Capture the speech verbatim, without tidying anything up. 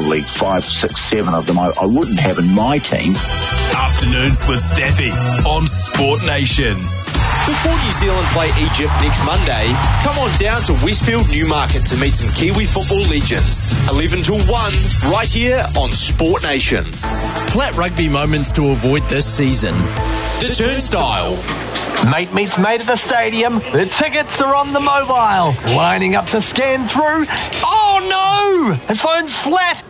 League, five, six, seven of them I, I wouldn't have in my team. Afternoons with Staffy on Sport Nation. Before New Zealand play Egypt next Monday, come on down to Westfield Newmarket to meet some Kiwi football legends. eleven till one, right here on Sport Nation. Flat rugby moments to avoid this season. The Turnstile. Mate meets mate at the stadium. The tickets are on the mobile. Lining up to scan through. Oh no! His phone's flat.